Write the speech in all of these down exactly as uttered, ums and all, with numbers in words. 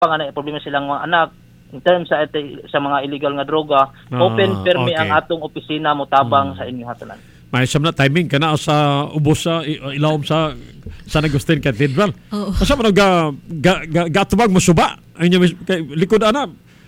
nga problema silang mga anak in terms sa sa mga illegal nga droga, Ah, open permi okay. ang atong opisina mo tabang sa inyong hatanan. May isang na timing ka na sa ubos sa i- ilawom sa San Agustin Cathedral. Oo. Asa man ga ga ga gatubag mo suba ang inyo kay likod ana.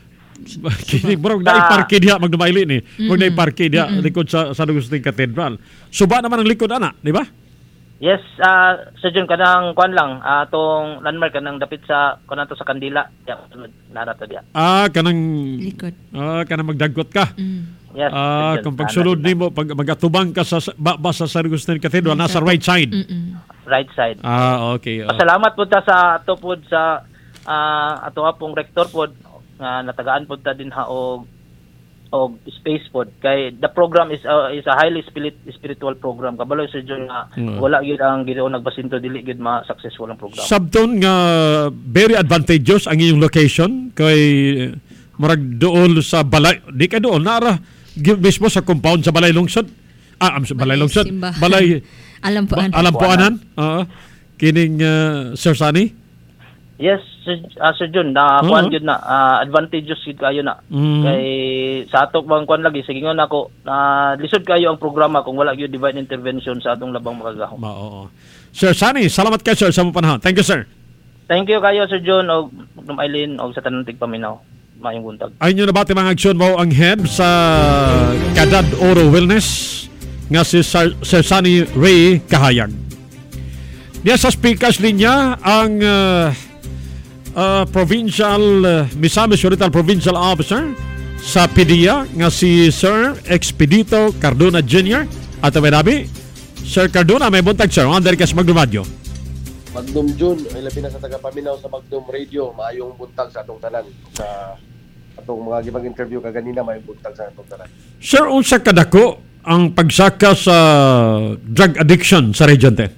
Kini murag na iparke diha magdumaili ni. Murag na iparke diha likod sa San Agustin Cathedral. Suba naman ang likod ana, di ba? Yes, uh, sa Jun kanang kuan lang atong landmark kanang dapit sa kanang to sa Kandila. Ya, nara to diha. Ah, kanang Likod. ah kanang magdagot ka. Mm. Yes. Ah, Jun, kung nara pagsulod sila. nimo pag magatubang ka sa ba, ba sa San Agustin Cathedral nasa right side. Mm-mm. Right side. Ah, okay. Oh. Pasalamat po ta sa ato pod sa ah, ato apong rector pod nga natagaan pod ta din ha og og space pod kay the program is uh, is a highly spirit, spiritual program kabalo sa Diyon nga Mm. wala gyud ang Ginoo nagbasinto dili gyud ma successful ang program. Sabton nga very advantageous ang iyong location kay murag dool sa balay di ka dool nara gi- mismo sa compound sa balay lungsod. Ah, am sa balay Balay lungsod. simbahan. Balay Alam po. ba, alampuanan. Oo. Kining uh, Sir Sunny. Yes, Sir uh, Sir Jun, na Oo. kuan gyud na ah, advantageous gyud kayo na. Mm. Kay sa ato bang kuan lagi sige nga nako na lisod kayo ang programa kung wala gyud divine intervention sa atong labang makagahom. Ma, oo. Sir Sunny, salamat kayo sir sa mong panahon. Thank you sir. Thank you kayo Sir Jun og Ma'am Eileen og sa tanang tigpaminaw. Maayong buntag. Ayun na ba mga aksyon mo ang head sa Kadad Oro Wellness nga si Sir, Sir Sunny Ray Kahayag. Diya sa speakers linya ang uh, uh, Provincial uh, Misamis Oriental Provincial Officer sa P D E A nga si Sir Expedito Cardona Junior at may nabi Sir Cardona, may buntag sir. Under ka sa Magdum Radio. Magdum June, ay labi na sa tagapaminaw sa Magdum Radio, maayong buntag sa atong tanan. Sa atong mga gibang interview kaganina, maayong buntag sa atong tanan. Sir, unsa kadako ang pagsaka sa drug addiction sa Region ten?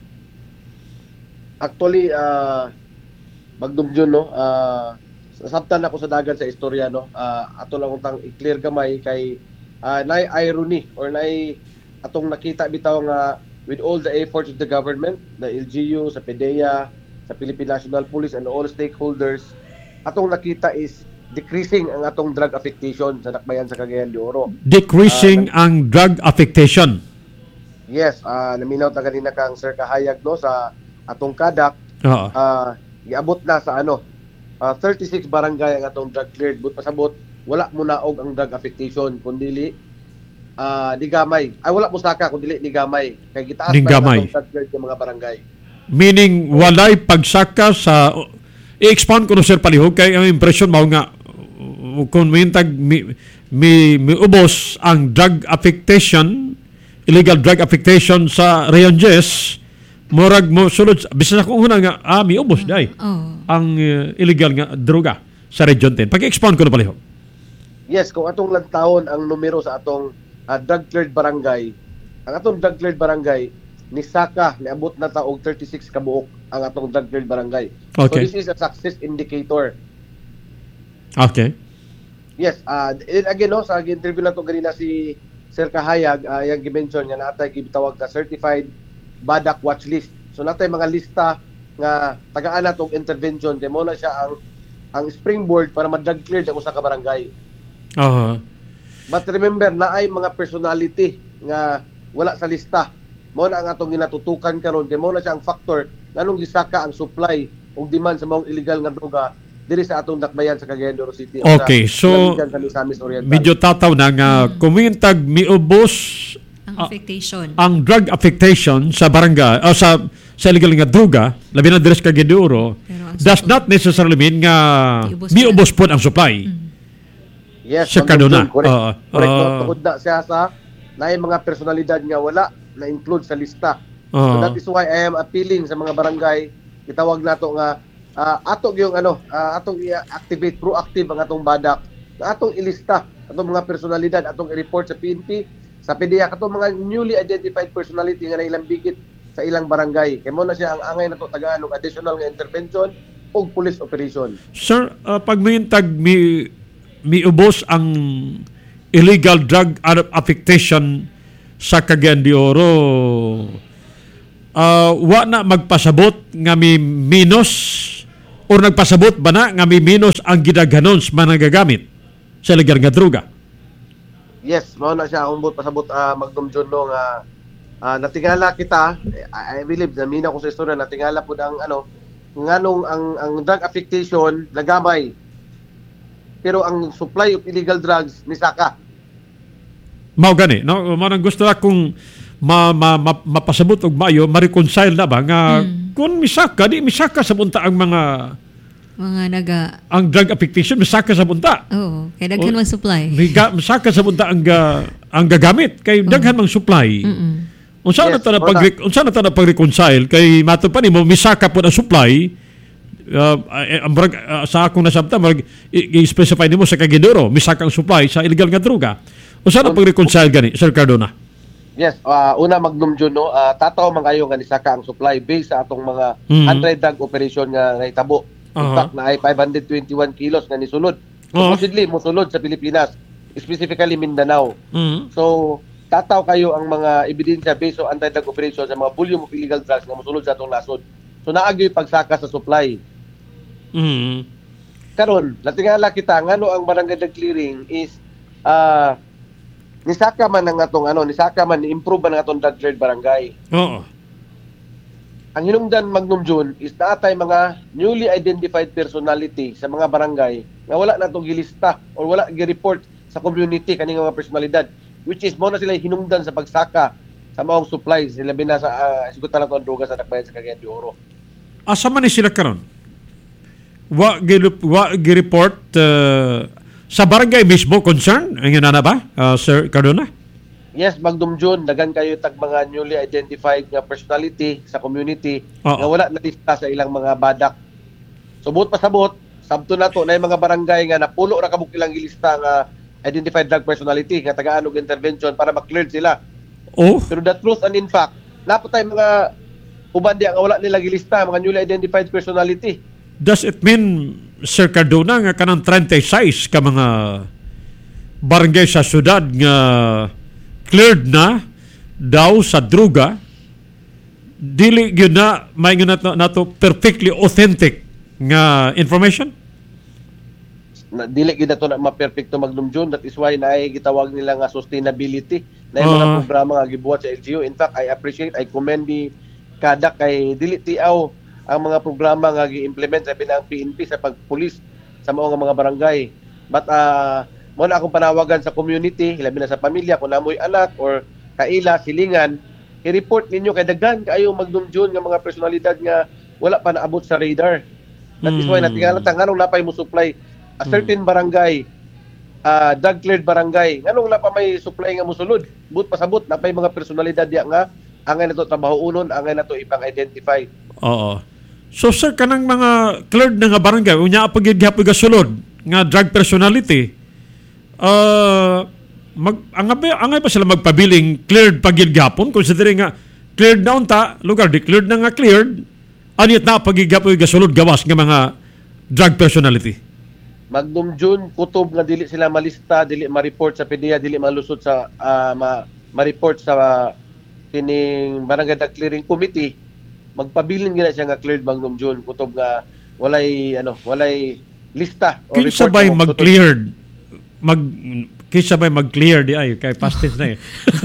Actually, uh, Magdum June, no, uh, nasabtan ako sa dagan sa istorya, no, uh, ato lang utang i-clear gamay kay uh, naay irony or naay atong nakita bitaw nga with all the efforts of the government, the L G U, sa P D E A, sa Philippine National Police and all stakeholders, atong nakita is decreasing ang atong drug affectation sa Dakbayan sa Cagayan de Oro. Decreasing Uh, ang drug affectation. Yes, uh, naminaw ta ganina kang Sir Kahayag, no, sa atong kadak, Oo. uh, giabot na sa ano, uh, thirty-six barangay ang atong drug cleared, but pasabot wala mo naog ang drug affectation kundi uh, di gamay. Ay wala mo saka kundi ni gamay. Kay gitaas Ni pa ang gamay. atong drug cleared ng mga barangay. Meaning, walay pagsaka sa... I-expound ko no sir palihog kay ang impression mao nga uh, kung mintag mi, mi, mi ubos ang drug affectation, illegal drug affectation sa Rayon Jess, murag mo sulod, bisan ako una nga, ah, mi ubos day Oh. ang uh, illegal nga droga sa Region ten. Pag-expound ko no palihog. Yes, kung atong lantawon ang numero sa atong uh, drug cleared barangay, ang atong drug cleared barangay ni Saka niabot na ta og thirty-six ka buok ang atong drug cleared barangay. So Okay. this is a success indicator. Okay. Yes, uh, and again, no, sa interview na to ganina si Sir Kahayag, uh, yung gimension nga natay gibitawag ka certified badak watch list. So natay mga lista nga tagaan natong intervention kay mo na siya ang ang springboard para ma-drug clear ang usa ka barangay. Uh, But remember na ay mga personality nga wala sa lista. Mo na ang atong ginatutukan karon kay mo na siya ang factor nganong gisaka ang supply ug demand sa mga illegal nga droga diri sa atong dakbayan sa Cagayan de Oro City. Okay, so sa Misamis Oriental. medyo tataw na nga kumintag miubos Ang affectation. ang drug affectation sa barangay o sa sa illegal nga droga labi na diri sa Cagayan de Oro Pero ang does supply- not necessarily mean nga Miubos miubos po ang supply. Yes, Siya Ma'am kanuna. Dudong, correct. Oo. correct. Oo. Uh, Tungod na siya sa naay mga personalidad nga wala na include sa lista. Oo. So that is why I am appealing sa mga barangay, itawag nato nga uh, ato yung ano, uh, atong i-activate proactive ang atong badak. Na atong ilista atong mga personalidad, atong i-report sa P N P, sa P D E A, katong mga newly identified personality nga nailang bigit sa ilang barangay. Kay mo na siya ang angay nato tagaan og additional nga intervention o police operation. Sir, uh, pag mintag mi miubos ang illegal drug affectation sa Cagayan de Oro, uh, wa na magpasabot nga mi minus or nagpasabot ba na nga miminos ang gidaghanon sa mga nagagamit sa illegal nga droga? Yes, mao na siya akong pasabot uh, Magnum John no nga uh, natingala kita. I, I believe na mina ko sa istorya natingala pud ang ano nganong ang ang drug affectation lagamay. Pero ang supply of illegal drugs ni saka. Mao gani, no? Mao nang gusto akong ma, ma, ma, mapasabot og maayo, ma-reconcile na ba nga mm. kung misaka di misaka sa bunta ang mga mga naga ang drug affectation misaka sa bunta. Oo, kay daghan man supply. Miga misaka sa bunta ang ga, ang gagamit kay oh. daghan mang supply. Mm. Unsa na Yes, ta na pag unsa na ta na pag-reconcile kay mato pa nimo misaka po na supply. Uh, uh, uh, sa akong nasabta mag i-specify nimo sa kagidoro misaka ang supply sa illegal nga droga. Unsa na pag-reconcile gani Sir Cardona? Yes, uh, una Magnum John no, uh, tataw man kayo nga ni saka ang supply based sa atong mga mm-hmm. anti-drug operation nga nahitabo. In Uh-huh. fact, na ay five hundred twenty-one kilos nga nisulod. Uh-huh. Supposedly, musulod sa Pilipinas, specifically Mindanao. Mm-hmm. So, tataw kayo ang mga ebidensya based on anti-drug operation sa mga volume of illegal drugs nga musulod sa atong nasod. So, naagyo yung pagsaka sa supply. Mm-hmm. Karon, natingala kita, ngano ang barangay drug clearing is, uh, nisaka man ang atong, ano, nisaka man, ni-improve man ang atong drug cleared barangay. Oo. Ang hinungdan Magnum John is naatay mga newly identified personality sa mga barangay nga wala na itong gilista or wala gi-report sa community kaning mga personalidad, which is mo na sila hinungdan sa pagsaka sa maong supplies sila bina sa uh, sigutan lang ang droga sa Dakbayan sa Cagayan de Oro. Asa man ni sila karon? Wa gi- wa gi-report uh, sa barangay mismo concern ang na ba uh, Sir Cardona? Yes, Magnum John, dagan kayo tag mga newly identified nga personality sa community Uh-oh. nga wala na lista sa ilang mga badak. Subot pa sabot, sabto na to na yung mga barangay nga napulo ra kabuk ilang gilista nga identified drug personality nga tagaan og intervention para ma-clear sila. Oh, Pero the truth and in fact, napatay mga uban di ang wala nila gilista, mga newly identified personality. does it mean Sir Cardona nga kanang thirty-six ka mga barangay sa syudad nga cleared na daw sa droga, dili gyud na may nga nato, nato perfectly authentic nga information? Na, dili gyud nato na ma-perfecto Magnum John. That is why naay gitawag nila nga sustainability na yung mga Uh. programa nga gibuhat sa L G U. In fact, I appreciate, I commend the kada kay dili tiaw ang mga programa nga gi-implement sa binang P N P sa pagpulis sa mga mga barangay. But uh, mo na akong panawagan sa community, labi na sa pamilya, kung namoy anak or kaila, silingan, i-report ninyo kay daghan kayo Magnum John nga mga personalidad nga wala pa naabot sa radar. That is why Mm. natingala ta nganong napay mo supply a certain barangay, uh, drug cleared barangay, nganong na pa may supply nga mosulod. But pasabot napay mga personalidad diya nga angay nato trabaho unon, angay nato ipang-identify. Oo. So sir, kanang mga cleared na nga barangay, unya pa gyud gyapon gasulod nga drug personality. Uh, mag angay angay pa sila magpabiling cleared pagid gapon considering nga cleared na unta lugar declared na nga cleared anit na pagid gapon gasulod gawas nga mga drug personality. Magnum June kutob nga dili sila malista, dili ma-report sa P D E A, dili malusot sa uh, ma- ma-report sa uh, kining barangay drug clearing committee. Magpabiling gina siya nga cleared Magnum June kutob nga walay ano walay lista o Kinsa report bay nga mag-cleared mag kinsa bay mag-clear di ay kay past tense na eh.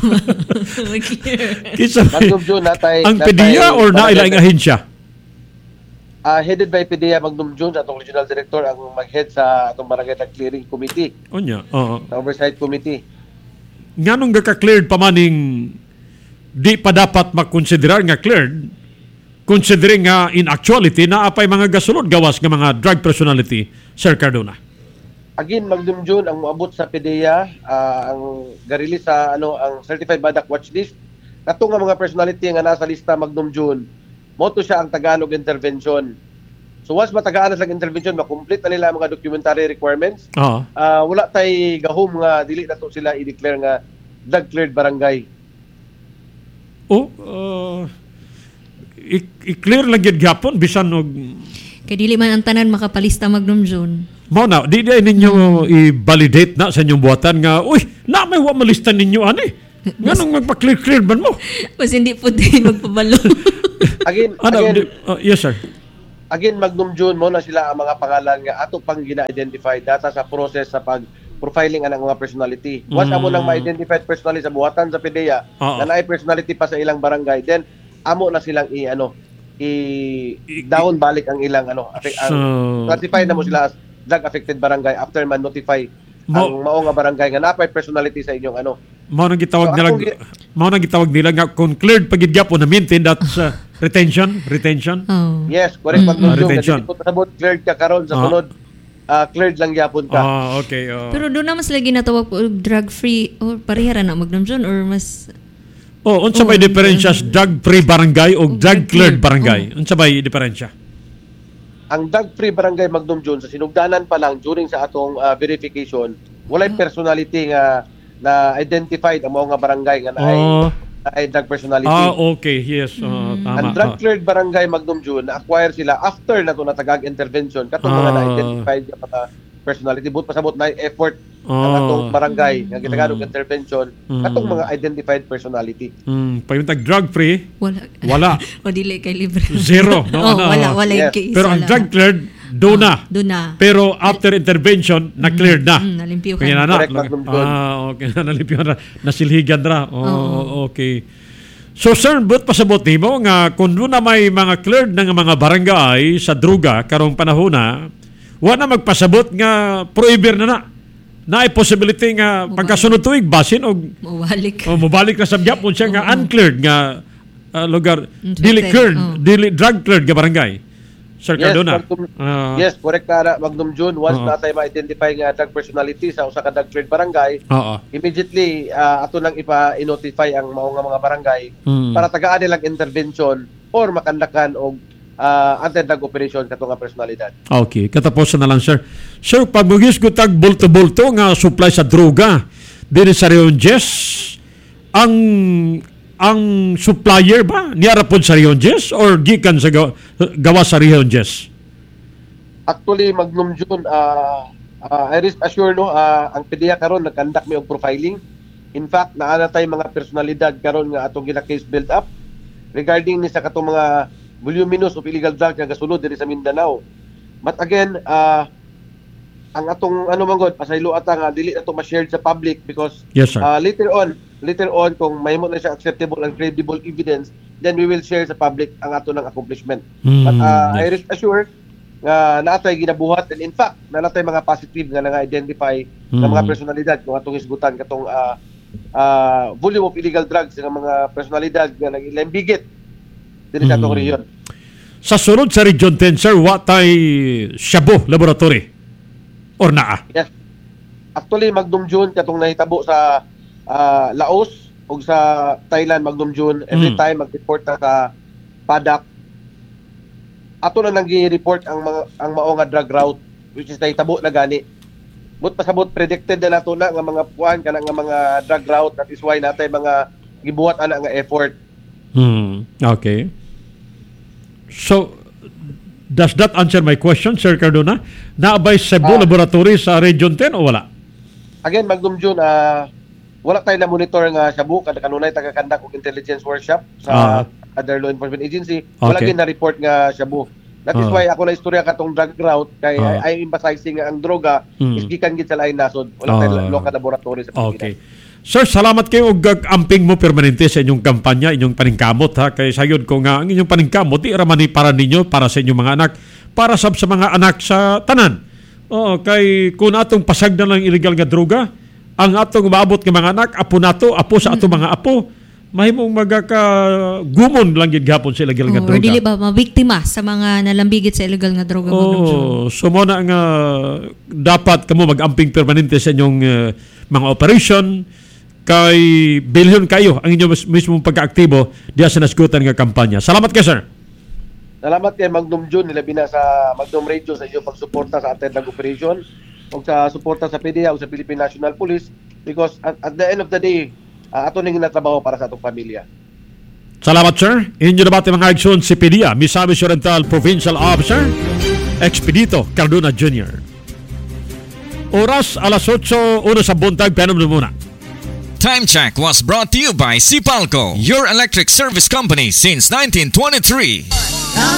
Kinsa bay Magnum June natay ang P D E A or na ilaing ahensya? Uh, headed by P D E A Magnum June, atong regional director ang mag-head sa atong barangay drug clearing committee, Onya, oo. sa oversight committee. Nganong gaka-cleared pa maning di pa dapat makonsiderar nga cleared considering nga in actuality na apay mga gasulod gawas nga mga drug personality, Sir Cardona. Again, Magnum June ang moabot sa P D E A, uh, ang garili sa ano ang certified badak watch list. Kato nga mga personality nga nasa lista Magnum June, moto siya ang Tagalog intervention. So once matagaan na sa intervention, makomplete na nila ang mga documentary requirements. Oo. Uh, wala tay gahom nga dili na to sila i-declare nga drug cleared barangay. Oh, uh, i- i-clear lang yun gapon bisan og Kay dili man ang tanan makapalista Magnum June. mao na di di ninyo i-validate na sa inyong buhatan nga uy na may wa malista ninyo ani nganong magpa-clear clear man mo Mas hindi po din magpabalo. Again, ano again di- uh, yes sir again, Magnum June, mo na sila ang mga pangalan nga ato pang gina-identify data sa process sa pag-profiling ang mga personality. Once Mm. amo nang ma-identified personality sa buhatan sa P D E A, Oo. na naay personality pa sa ilang barangay, then amo na silang i ano i down balik ang ilang ano affect, ang So- classify na mo sila as drug affected barangay after man notify Mo- ang mao nga barangay nga napay personality sa inyong ano. Mao nang gitawag So, nila akong gi- mao nang gitawag nila nga kung cleared pagid gyapon na maintain that uh, retention, retention. Oh. Yes, correct. Mm, Magnum mm. June, Retention. kasi kung sabot cleared ka karon sa Ah. sunod, ah, cleared lang gyapon ka. Ah, okay. oh. Pero doon naman sila ginatawag po drug-free or parehara na Magnum John or mas Oh, unsa Oh, may diferensya sa drug-free barangay o Oh, drug-cleared drug-cleared. barangay? Unsa may diferensya? Ang drug-free barangay Magnum June sa sinugdanan pa lang during sa atong ah, verification, walay personality nga na identified ang mga barangay nga naay Oh. naay drug personality. Ah, okay. Yes. Oh, tama. Ang drug-cleared barangay Magnum June na-acquire sila after na to natagag intervention katong mga Ah. na-identified nga mga personality but pasabot na effort ang Ah. atong barangay nga gitaganong Mm. intervention Mm. katong mga identified personality. Mm, pag yung tag drug-free, wala. wala. O dili kay libre. Zero, no? oh, Ano? wala, wala yung Yes. case. Pero ang wala. drug-cleared, do na. Doon na. Pero after intervention, na-cleared na. Mm, nalimpyo ka. Kaya na na. Correct, Magnum John. Ah, okay na. Nalimpyo na. Nasilhigan na. Oh, Oo. okay. So, sir, but pasabot mo nga kung doon na may mga cleared ng mga barangay sa druga karong panahon na, wala na magpasabot nga prohibir na na. Na ay possibility nga pagkasunod tuig basin o Mawalik. o mabalik na sa Japon siya nga uncleared nga ah, lugar Mm, dili affected. cleared, Oh. dili drug cleared nga barangay. Sir Yes, Cardona. Magnum- Ah, yes, correct ka na, Magnum June. Once Oo. na tayo ma-identify nga drug personality sa usa ka drug-cleared barangay, Oo. immediately ah, ato nang ipa-notify ang mga mga barangay Mm. para tagaan nilang intervention or makandakan og uh, anti-drug operation katong nga personalidad. Okay, katapusan na lang, sir. Sir, pag magis ko tag bulto-bulto nga supply sa droga diri sa Rionjes, ang ang supplier ba niara pod sa Rionjes or gikan sa gawa, gawa sa Rionjes? Actually, Magnum June, uh, uh, I rest assure no, uh, ang P D E A karon nag-conduct mi og profiling. In fact, naa na tay mga personalidad karon nga atong gina-case build up regarding ni sa katong mga voluminous of illegal drugs nga gasulod diri sa Mindanao. But again, uh, ang atong ano man god pasaylo ata nga dili ato ma-share sa public because Yes, sir. uh, later on, later on kung mahimo na siya acceptable and credible evidence, then we will share sa public ang ato ng accomplishment. Mm, But uh, I yes. rest assured nga natay ginabuhat and in fact na natay mga positive nga nga-identify ng mga Mm. personalidad kung atong isgutan katong uh, uh, volume of illegal drugs ng mga personalidad nga nag-ilembigit diri sa atong Mm. rehiyon. Sa sunod sa Region ten, sir, watay Shabu Laboratory or naa? Yes. Actually, Magnum June katong nahitabo sa uh, Laos o sa Thailand, Magnum June, every Mm. time mag-report ta sa P A D A C, ato na nang gi-report ang mga ang mao nga drug route which is nahitabo na gani. But pasabot predicted na nato na nga mga puan kana nga mga drug route, that is why natay mga gibuhat ana nga effort. Hmm. Okay. So, does that answer my question, Sir Cardona? Naabay Cebu Ah. Laboratory sa Region ten o wala? Again, Magnum June, ah, wala tayo na monitor nga Shabu kada kanunay taga-conduct og intelligence workshop sa other law enforcement agency. Wala Okay. gyud na report nga Shabu. That is Ah. why ako na istorya katong drug route kay Ah. I, I emphasizing nga ang droga Hmm. is gikan gid sa lain nasod. Wala Ah. tayo local laboratory sa Pilipinas. Okay. Sir, salamat kayo og amping mo permanente sa inyong kampanya, inyong paningkamot ha. Kay sayod ko nga ang inyong paningkamot di ramani para ninyo, para sa inyong mga anak, para sab sa mga anak sa tanan. Oh, kay kung atong pasag na lang illegal nga droga, ang atong maabot nga mga anak, apo nato, apo sa atong mga apo, mahimong magaka-gumon lang gid gapon sa illegal nga Oh, or droga. dili ba mabiktima sa mga nalambigit sa illegal nga droga Magnum John? Oh, so mo na nga dapat kamo mag-amping permanente sa inyong uh, mga operation kay bilyon kayo ang inyong mis- mismong pagkaaktibo diya sa nasgutan nga kampanya. Salamat kayo, sir. Salamat kay Magnum June nilabi na sa Magnum Radio sa inyong pagsuporta sa ating drug operation o sa suporta sa P D E A o sa Philippine National Police because at, at the end of the day, uh, ato ning ginatrabaho para sa atong pamilya. Salamat, sir. Inyo na bati mga aksyon si P D E A, Misamis Oriental Provincial Officer, Expedito Cardona Junior Oras alas otso, una sa buntag, penom na muna. Time check was brought to you by Sipalco, your electric service company since nineteen twenty-three.